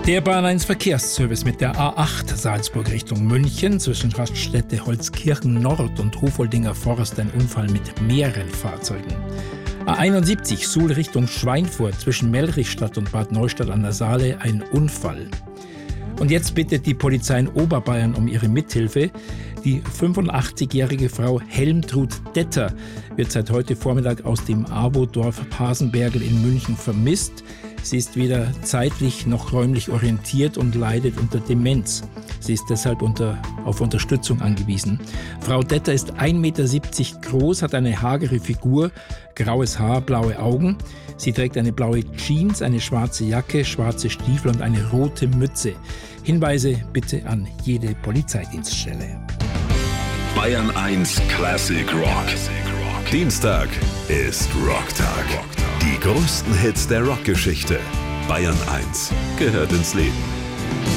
Der Bahn 1 Verkehrsservice mit der A8 Salzburg Richtung München zwischen Raststätte Holzkirchen Nord und Rufoldinger Forst ein Unfall mit mehreren Fahrzeugen. A71 Suhl Richtung Schweinfurt zwischen Mellrichstadt und Bad Neustadt an der Saale ein Unfall. Und jetzt bittet die Polizei in Oberbayern um ihre Mithilfe. Die 85-jährige Frau Helmtrud Detter wird seit heute Vormittag aus dem AWO-Dorf Pasenbergl in München vermisst. Sie ist weder zeitlich noch räumlich orientiert und leidet unter Demenz. Sie ist deshalb auf Unterstützung angewiesen. Frau Detter ist 1,70 Meter groß, hat eine hagere Figur, graues Haar, blaue Augen. Sie trägt eine blaue Jeans, eine schwarze Jacke, schwarze Stiefel und eine rote Mütze. Hinweise bitte an jede Polizeidienststelle. Bayern 1 Classic Rock. Dienstag ist Rocktag. Die größten Hits der Rockgeschichte. Bayern 1 gehört ins Leben.